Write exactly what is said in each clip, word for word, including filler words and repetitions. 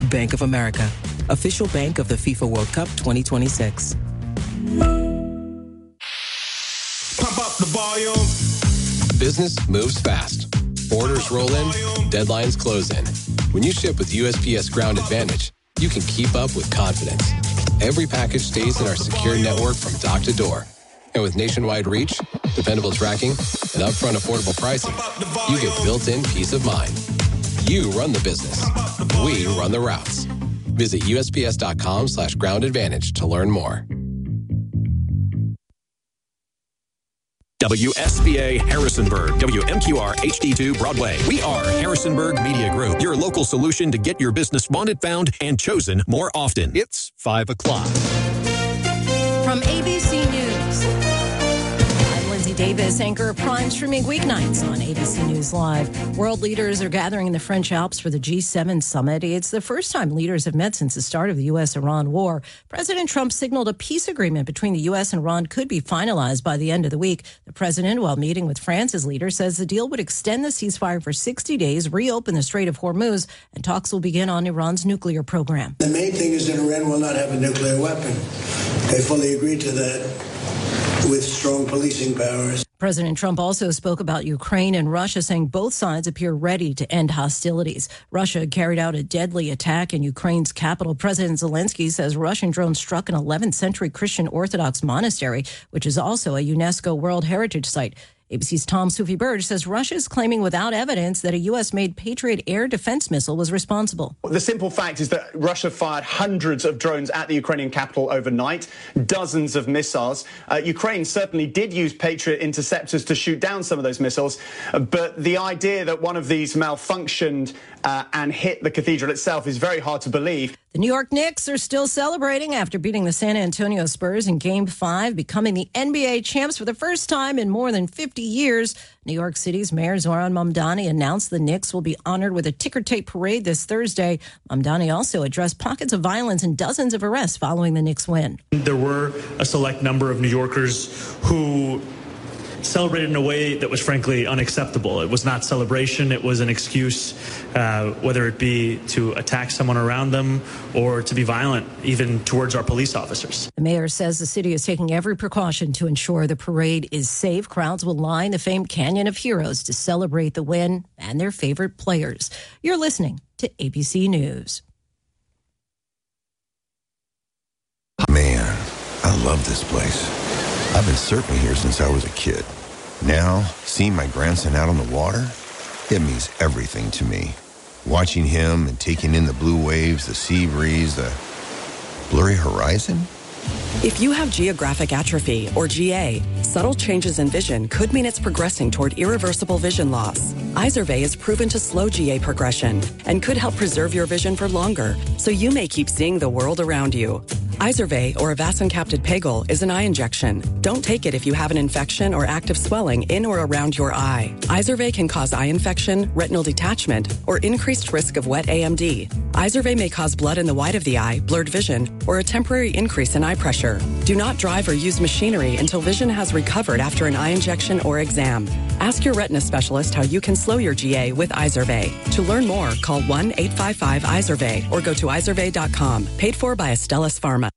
Bank of America, official bank of the FIFA World Cup twenty twenty-six. Pump up the volume. Business moves fast. Orders roll in, deadlines close in. When you ship with U S P S Ground Advantage, you can keep up with confidence. Every package stays in our secure network from dock to door. And with nationwide reach, dependable tracking, and upfront affordable pricing, you get built-in peace of mind. You run the business. We run the routes. Visit U S P S dot com slash ground advantage to learn more. W S B A Harrisonburg, W M Q R H D two Broadway. We are Harrisonburg Media Group, your local solution to get your business wanted, found, and chosen more often. It's five o'clock. From A B C News, I'm Lindsay Davis, anchor of Prime, streaming weeknights on A B C News Live. World leaders are gathering in the French Alps for the G seven summit. It's the first time leaders have met since the start of the U S Iran war. President Trump signaled a peace agreement between the U S and Iran could be finalized by the end of the week. The president, while meeting with France's leader, says the deal would extend the ceasefire for sixty days, reopen the Strait of Hormuz, and talks will begin on Iran's nuclear program. The main thing is that Iran will not have a nuclear weapon. They fully agreed to that with strong policing powers. President Trump also spoke about Ukraine and Russia, saying both sides appear ready to end hostilities. Russia carried out a deadly attack in Ukraine's capital. President Zelensky says Russian drones struck an eleventh century Christian Orthodox monastery, which is also a UNESCO World Heritage Site. A B C's Tom Sufi Burge says Russia is claiming without evidence that a U S-made Patriot air defense missile was responsible. The simple fact is that Russia fired hundreds of drones at the Ukrainian capital overnight, dozens of missiles. Uh, Ukraine certainly did use Patriot interceptors to shoot down some of those missiles, uh, but the idea that one of these malfunctioned uh, and hit the cathedral itself is very hard to believe. The New York Knicks are still celebrating after beating the San Antonio Spurs in Game five, becoming the N B A champs for the first time in more than fifty years. New York City's Mayor Zohran Mamdani announced the Knicks will be honored with a ticker tape parade this Thursday. Mamdani also addressed pockets of violence and dozens of arrests following the Knicks win. There were a select number of New Yorkers who celebrated in a way that was frankly unacceptable. It was not celebration. It was an excuse, uh, whether it be to attack someone around them or to be violent, even towards our police officers. The mayor says the city is taking every precaution to ensure the parade is safe. Crowds will line the famed Canyon of Heroes to celebrate the win and their favorite players. You're listening to A B C News. Man, I love this place. I've been surfing here since I was a kid. Now, seeing my grandson out on the water, it means everything to me. Watching him and taking in the blue waves, the sea breeze, the blurry horizon. If you have geographic atrophy, or G A, subtle changes in vision could mean it's progressing toward irreversible vision loss. Izervay is proven to slow G A progression and could help preserve your vision for longer, so you may keep seeing the world around you. Izervay, or avacincaptad pegol, is an eye injection. Don't take it if you have an infection or active swelling in or around your eye. Izervay can cause eye infection, retinal detachment, or increased risk of wet A M D. Izervay may cause blood in the white of the eye, blurred vision, or a temporary increase in eye pressure. Do not drive or use machinery until vision has recovered after an eye injection or exam. Ask your retina specialist how you can slow your G A with Izervay. To learn more, call one eight five five Izervay or go to izervay dot com. Paid for by Astellas Pharma.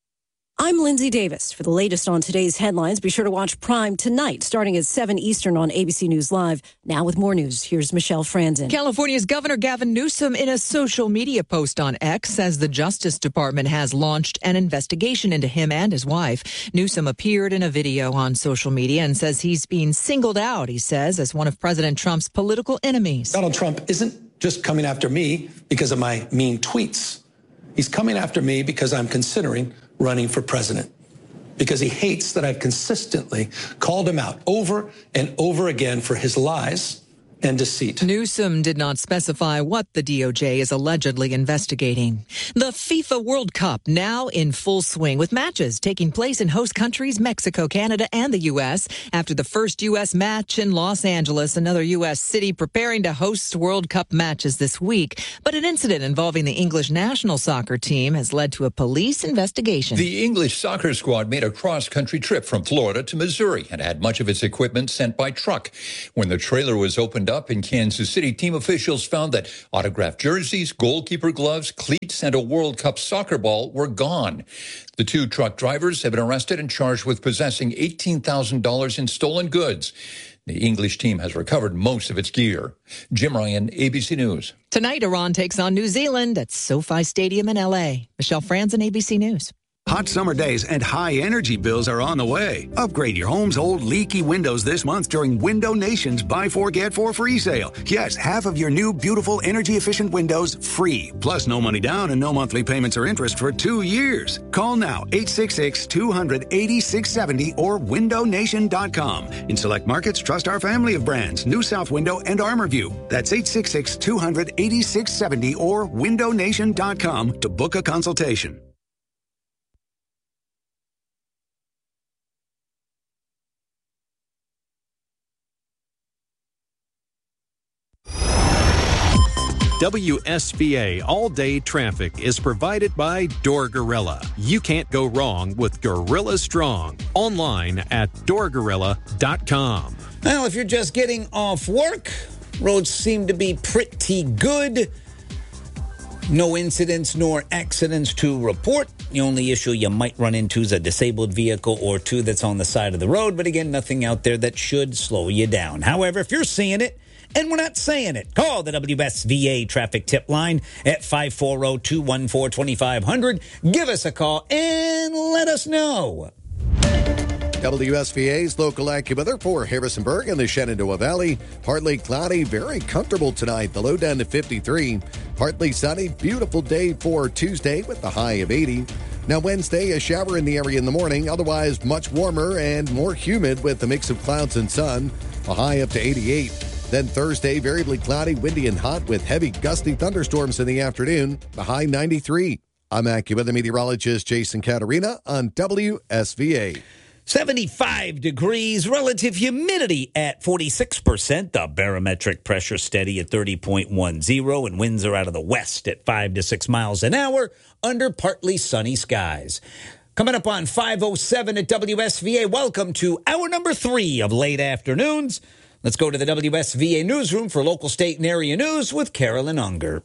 I'm Lindsay Davis. For the latest on today's headlines, be sure to watch Prime tonight, starting at seven Eastern on A B C News Live. Now with more news, here's Michelle Franzen. California's Governor Gavin Newsom, in a social media post on X, says the Justice Department has launched an investigation into him and his wife. Newsom appeared in a video on social media and says he's being singled out, he says, as one of President Trump's political enemies. Donald Trump isn't just coming after me because of my mean tweets. He's coming after me because I'm considering running for president, because he hates that I've consistently called him out over and over again for his lies and deceit. Newsom did not specify what the D O J is allegedly investigating. The FIFA World Cup now in full swing, with matches taking place in host countries Mexico, Canada, and the U S After the first U S match in Los Angeles, another U S city preparing to host World Cup matches this week. But an incident involving the English national soccer team has led to a police investigation. The English soccer squad made a cross-country trip from Florida to Missouri and had much of its equipment sent by truck. When the trailer was opened wound up in Kansas City. Team officials found that autographed jerseys, goalkeeper gloves, cleats, and a World Cup soccer ball were gone. The two truck drivers have been arrested and charged with possessing eighteen thousand dollars in stolen goods. The English team has recovered most of its gear. Jim Ryan, A B C News. Tonight, Iran takes on New Zealand at SoFi Stadium in L A. Michelle Franzen, A B C News. Hot summer days and high energy bills are on the way. Upgrade your home's old leaky windows this month during Window Nation's Buy Four, Get Four free sale. Yes, half of your new, beautiful, energy-efficient windows free. Plus, no money down and no monthly payments or interest for two years. Call now, eight six six, two hundred, eighty-six seventy or window nation dot com. In select markets, trust our family of brands, New South Window and ArmorView. That's eight six six, two hundred, eighty-six seventy or window nation dot com to book a consultation. W S V A all-day traffic is provided by Door Gorilla. You can't go wrong with Gorilla Strong. Online at door gorilla dot com. Well, if you're just getting off work, roads seem to be pretty good. No incidents nor accidents to report. The only issue you might run into is a disabled vehicle or two that's on the side of the road. But again, nothing out there that should slow you down. However, if you're seeing it, and we're not saying it, call the W S V A traffic tip line at five four zero, two one four, two five zero zero. Give us a call and let us know. W S V A's local AccuWeather for Harrisonburg and the Shenandoah Valley. Partly cloudy, very comfortable tonight. The low down to fifty-three. Partly sunny, beautiful day for Tuesday with the high of eighty. Now Wednesday, a shower in the area in the morning. Otherwise, much warmer and more humid with a mix of clouds and sun. A high up to eighty-eight. Then Thursday, variably cloudy, windy, and hot with heavy gusty thunderstorms in the afternoon. The high ninety-three. I'm AccuWeather meteorologist Jason Caterina on W S V A. seventy-five degrees, relative humidity at forty-six percent. The barometric pressure steady at thirty point one zero, and winds are out of the west at five to six miles an hour under partly sunny skies. Coming up on five oh seven at W S V A, welcome to hour number three of late afternoons. Let's go to the W S V A newsroom for local, state, and area news with Carolyn Unger.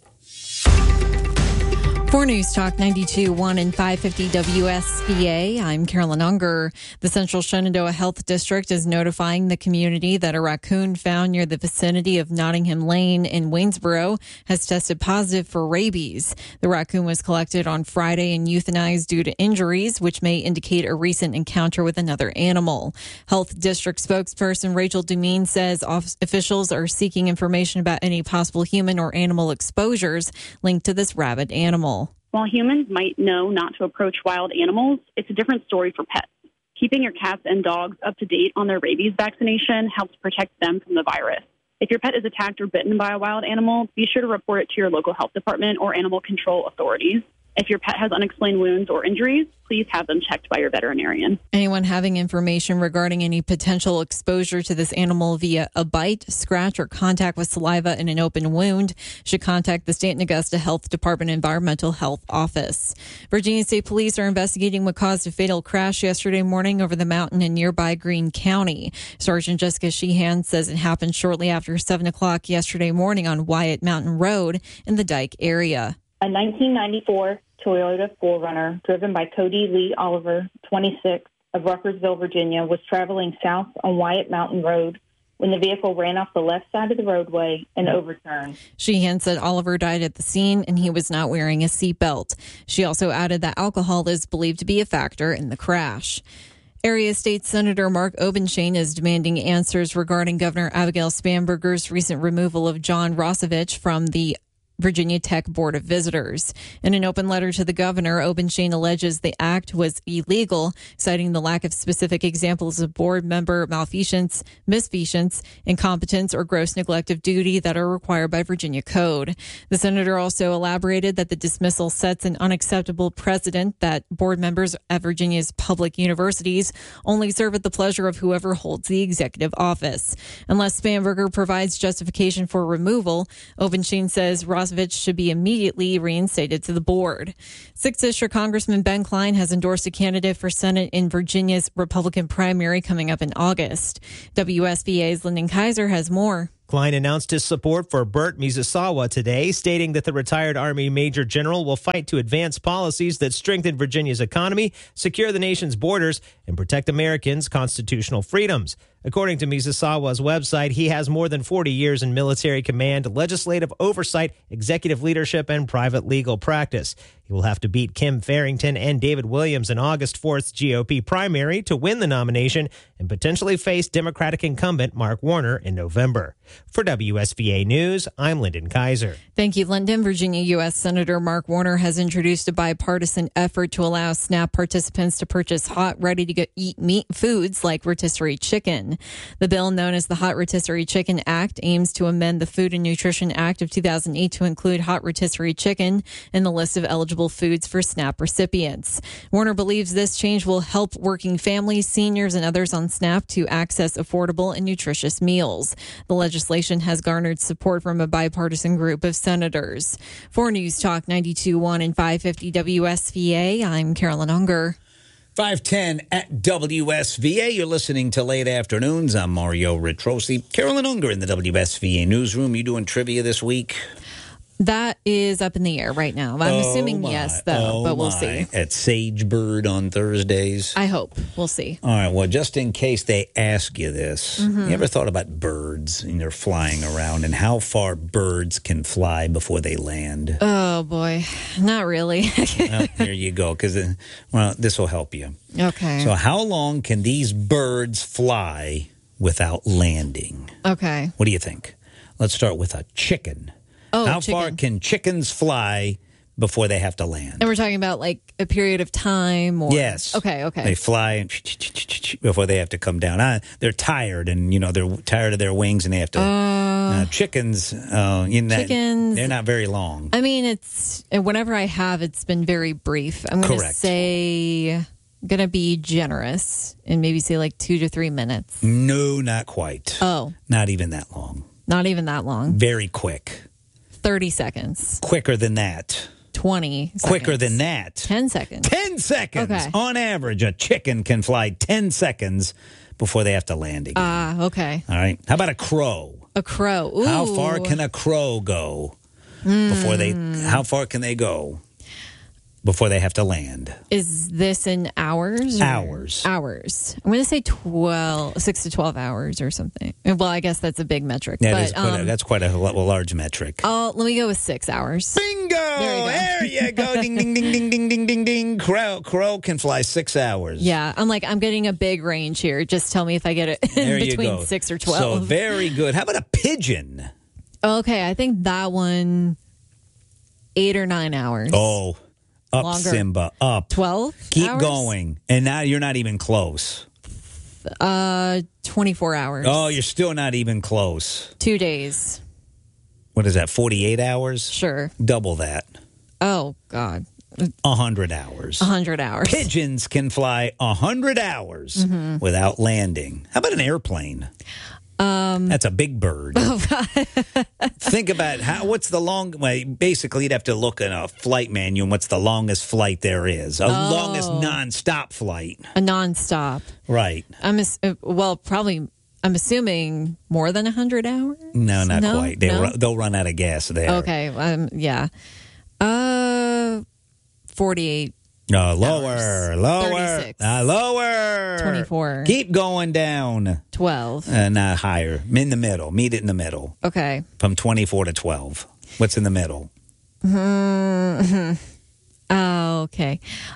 For News Talk ninety-two point one and five fifty W S V A, I'm Carolyn Unger. The Central Shenandoah Health District is notifying the community that a raccoon found near the vicinity of Nottingham Lane in Waynesboro has tested positive for rabies. The raccoon was collected on Friday and euthanized due to injuries, which may indicate a recent encounter with another animal. Health District spokesperson Rachel Dumeen says officials are seeking information about any possible human or animal exposures linked to this rabid animal. While humans might know not to approach wild animals, it's a different story for pets. Keeping your cats and dogs up to date on their rabies vaccination helps protect them from the virus. If your pet is attacked or bitten by a wild animal, be sure to report it to your local health department or animal control authorities. If your pet has unexplained wounds or injuries, please have them checked by your veterinarian. Anyone having information regarding any potential exposure to this animal via a bite, scratch, or contact with saliva in an open wound should contact the State and Augusta Health Department Environmental Health Office. Virginia State Police are investigating what caused a fatal crash yesterday morning over the mountain in nearby Greene County. Sergeant Jessica Sheehan says it happened shortly after seven o'clock yesterday morning on Wyatt Mountain Road in the Dike area. A nineteen ninety-four Toyota four runner driven by Cody Lee Oliver, twenty-six, of Ruckersville, Virginia, was traveling south on Wyatt Mountain Road when the vehicle ran off the left side of the roadway and overturned. Sheehan said Oliver died at the scene and he was not wearing a seatbelt. She also added that alcohol is believed to be a factor in the crash. Area State Senator Mark Obenshain is demanding answers regarding Governor Abigail Spanberger's recent removal of John Rosevich from the Virginia Tech Board of Visitors. In an open letter to the governor, Obenshain alleges the act was illegal, citing the lack of specific examples of board member malfeasance, misfeasance, incompetence, or gross neglect of duty that are required by Virginia code. The senator also elaborated that the dismissal sets an unacceptable precedent that board members at Virginia's public universities only serve at the pleasure of whoever holds the executive office. Unless Spanberger provides justification for removal, Obenshain says Ross should be immediately reinstated to the board. Sixth District Congressman Ben Klein has endorsed a candidate for Senate in Virginia's Republican primary coming up in August. W S V A's Lyndon Kaiser has more. Klein announced his support for Burt Miyazawa today, stating that the retired Army Major General will fight to advance policies that strengthen Virginia's economy, secure the nation's borders, and protect Americans' constitutional freedoms. According to Miyazawa's website, he has more than forty years in military command, legislative oversight, executive leadership, and private legal practice. He will have to beat Kim Farrington and David Williams in August fourth G O P primary to win the nomination and potentially face Democratic incumbent Mark Warner in November. For W S V A News, I'm Lyndon Kaiser. Thank you, Lyndon. Virginia U S Senator Mark Warner has introduced a bipartisan effort to allow SNAP participants to purchase hot, ready-to-eat meat foods like rotisserie chicken. The bill, known as the Hot Rotisserie Chicken Act, aims to amend the Food and Nutrition Act of two thousand eight to include hot rotisserie chicken in the list of eligible foods for SNAP recipients. Warner believes this change will help working families, seniors, and others on SNAP to access affordable and nutritious meals. The legislation has garnered support from a bipartisan group of senators. For News Talk ninety-two point one and five fifty W S V A, I'm Carolyn Unger. five ten at W S V A. You're listening to Late Afternoons. I'm Mario Ritrosi. Carolyn Unger in the W S V A newsroom. You doing trivia this week? That is up in the air right now. I'm oh assuming my, yes, though, oh but we'll my. see. At Sagebird on Thursdays? I hope. We'll see. All right. Well, just in case they ask you this, Mhm. you ever thought about birds and they're flying around and how far birds can fly before they land? Oh, boy. Not really. Well, here you go, because well, this will help you. Okay. So how long can these birds fly without landing? Okay. What do you think? Let's start with a chicken. Oh, How chicken. far can chickens fly before they have to land? And we're talking about like a period of time or Yes. Okay, okay. They fly before they have to come down. Uh, they're tired, and you know they're tired of their wings, and they have to. Uh, chickens, uh, you know, chickens. they're not very long. I mean, it's whenever I have, it's been very brief. I'm going to Correct. say, going to be generous and maybe say like two to three minutes. No, not quite. Oh, Not even that long. not even that long. Very quick. thirty seconds. Quicker than that. twenty seconds. Quicker than that. ten seconds. ten seconds. Okay. On average, a chicken can fly ten seconds before they have to land again. Ah, okay. All right. How about a crow? A crow. Ooh. How far can a crow go before they? How far can they go before they have to land? Is this in hours? or- Hours. Hours. I'm going to say twelve, six to twelve hours or something. Well, I guess that's a big metric. That but, is quite a, um, that's quite a, l- large metric. Oh, let me go with six hours. Bingo! There you go. There you go. Ding, ding, ding, ding, ding, ding, ding, ding. Crow, crow can fly six hours. Yeah, I'm like, I'm getting a big range here. Just tell me if I get it There in you between go. six or So twelve. very good. How about a pigeon? Okay, I think that one, eight or nine hours. Oh, up, Longer. Simba, up. twelve Keep hours? going. And now you're not even close. Uh, twenty-four hours. Oh, you're still not even close. Two days. What is that, forty-eight hours? Sure. Double that. Oh, God. one hundred hours. one hundred hours. Pigeons can fly one hundred hours Mhm. without landing. How about an airplane? Um, That's a big bird. Think about how. What's the long? Well, basically, you'd have to look in a flight manual. And what's the longest flight there is? A Oh. longest nonstop flight. a nonstop. Right. I'm ass- uh, well, probably. I'm assuming more than one hundred hours. No, not No? quite. They No? ru- they'll run out of gas there. Okay. Um. Yeah. Uh. Forty-eight. No, lower, lower, thirty-six. uh, lower. twenty-four. Keep going down. Twelve. Uh, not higher. In the middle. Meet it in the middle. Okay. From twenty-four to twelve. What's in the middle? Hmm. Oh, okay.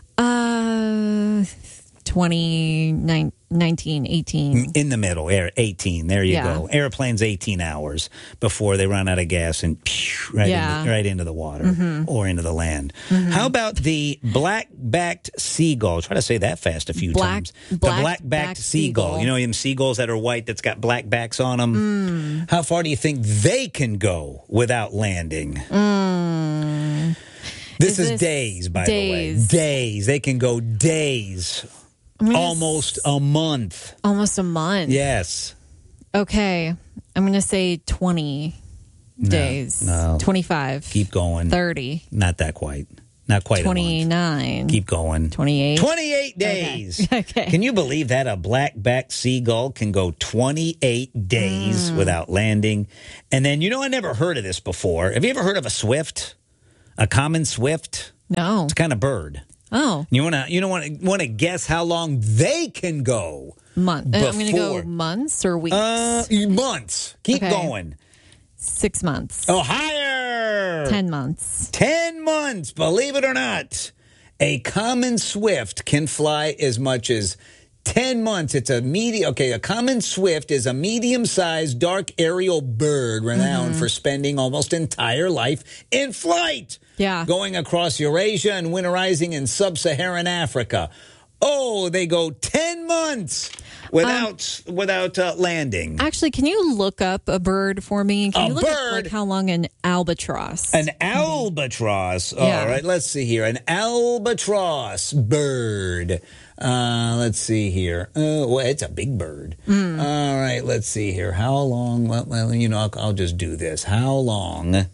Uh. twenty, nine, nineteen, eighteen. In the middle, air eighteen. There you Yeah. go. Airplane's eighteen hours before they run out of gas and phew, right, Yeah. into, right into the water Mhm. or into the land. Mhm. How about the black-backed seagull? Try to say that fast a few Black- times. The black-backed black-backed seagull. seagull. You know them seagulls that are white that's got black backs on them? Mm. How far do you think they can go without landing? Mm. This Is is, this days, by days? the way. Days. They can go days. I'm gonna Almost a month. Almost a month. Yes. Okay. I'm going to say twenty No, days. no. twenty-five. Keep going. thirty. Not that quite. Not quite twenty-nine. a month. Keep going. twenty-eight. twenty-eight days. Okay. okay. Can you believe that? A black-backed seagull can go twenty-eight days Mm. without landing. And then, you know, I never heard of this before. Have you ever heard of a swift? A common swift? No. It's a kind of bird. Oh. You want to you don't want to want to guess how long they can go? Month. I'm going to before- go months or weeks? Uh, months. Keep Okay. going. Six months. Oh, higher. Ten months. Ten months, believe it or not. A common swift can fly as much as ten months. It's a medium. Okay, a common swift is a medium-sized dark aerial bird renowned Mhm. for spending almost entire life in flight. Yeah. Going across Eurasia and winterizing in sub-Saharan Africa. Oh, they go ten months without Um, without uh, landing. Actually, can you look up a bird for me? Can A you look bird? up like how long an albatross? An albatross. Yeah. All right, let's see here. An albatross bird. Uh, let's see here. Oh, well, it's a big bird. Mm. All right, let's see here. How long? Well, well you know, I'll, I'll just do this. How long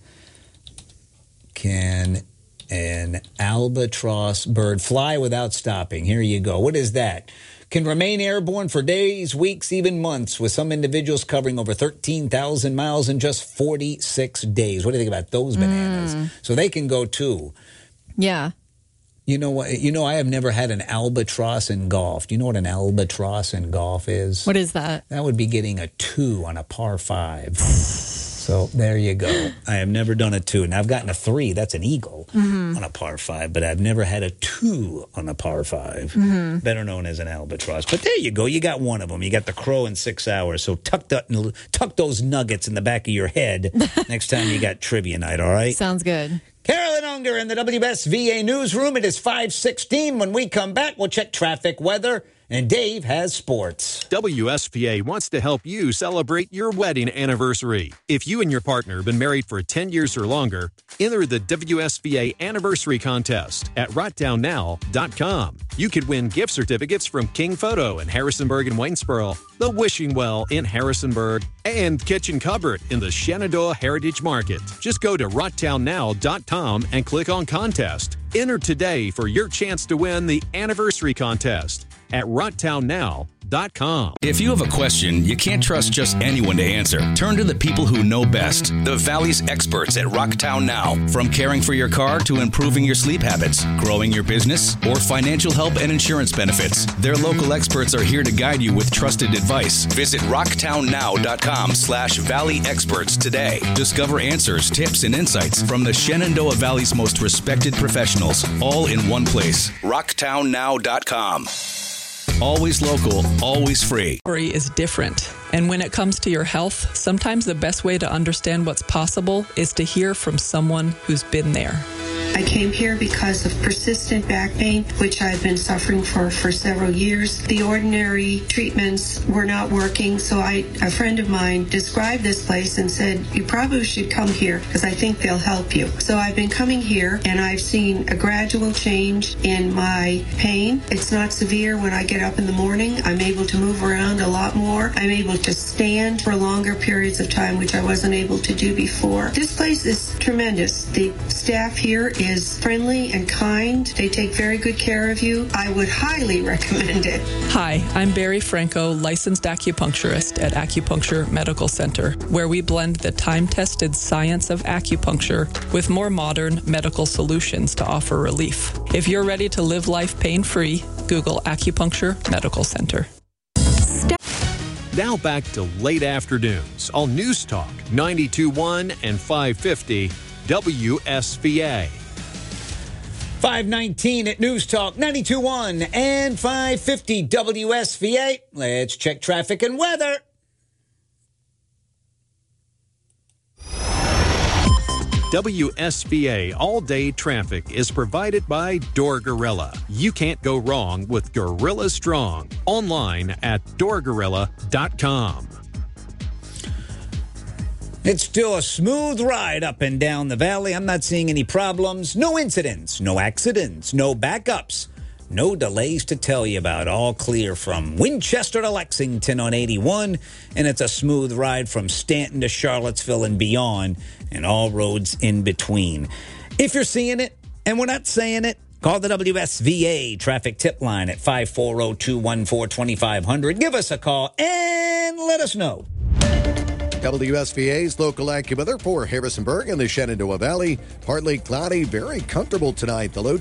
can an albatross bird fly without stopping? Here you go. What is that? Can remain airborne for days, weeks, even months, with some individuals covering over thirteen thousand miles in just forty-six days. What do you think about those bananas? Mm. So they can go too. Yeah. You know what? You know, I have never had an albatross in golf. Do you know what an albatross in golf is? What is that? That would be getting a two on a par five. So there you go. I have never done a two. And I've gotten a three. That's an eagle Mhm. on a par five. But I've never had a two on a par five. Mhm. Better known as an albatross. But there you go. You got one of them. You got the crow in six hours. So tuck, that, tuck those nuggets in the back of your head next time you got trivia night, all right? Sounds good. Carolyn Unger in the W S V A newsroom. It is five sixteen. When we come back, we'll check traffic, weather, and Dave has sports. W S V A wants to help you celebrate your wedding anniversary. If you and your partner have been married for ten years or longer, enter the W S V A Anniversary Contest at rot down now dot com. You could win gift certificates from King Photo in Harrisonburg and Waynesboro, the Wishing Well in Harrisonburg, and Kitchen Cupboard in the Shenandoah Heritage Market. Just go to rot down now dot com and click on Contest. Enter today for your chance to win the Anniversary Contest at rot down now dot com. If you have a question you can't trust just anyone to answer, turn to the people who know best, the Valley's experts at Rocktown Now. From caring for your car to improving your sleep habits, growing your business, or financial help and insurance benefits, their local experts are here to guide you with trusted advice. Visit rocktown now dot com slash valley experts today. Discover answers, tips, and insights from the Shenandoah Valley's most respected professionals, all in one place. rocktown now dot com. Always local, always free. Story is different. And when it comes to your health, sometimes the best way to understand what's possible is to hear from someone who's been there. I came here because of persistent back pain, which I've been suffering for for several years. The ordinary treatments were not working, so I, a friend of mine described this place and said, you probably should come here because I think they'll help you. So I've been coming here and I've seen a gradual change in my pain. It's not severe when I get up in the morning. I'm able to move around a lot more. I'm able to stand for longer periods of time, which I wasn't able to do before. This place is tremendous. The staff here is friendly and kind. They take very good care of you. I would highly recommend it. Hi, I'm Barry Franco, licensed acupuncturist at Acupuncture Medical Center, where we blend the time-tested science of acupuncture with more modern medical solutions to offer relief. If you're ready to live life pain-free, Google Acupuncture Medical Center. Now back to late afternoons on News Talk ninety-two point one and five fifty W S V A. five nineteen at News Talk ninety-two point one and five fifty W S V A. Let's check traffic and weather. W S V A all-day traffic is provided by Door Gorilla. You can't go wrong with Gorilla Strong. Online at door gorilla dot com. It's still a smooth ride up and down the valley. I'm not seeing any problems, no incidents, no accidents, no backups, no delays to tell you about. All clear from Winchester to Lexington on eighty-one, and it's a smooth ride from Stanton to Charlottesville and beyond, and all roads in between. If you're seeing it, and we're not saying it. Call the W S V A traffic tip line at five four zero, two one four, two five zero zero. Give us a call and let us know. W S V A's local AccuWeather for Harrisonburg and the Shenandoah Valley. Partly cloudy, very comfortable tonight. The low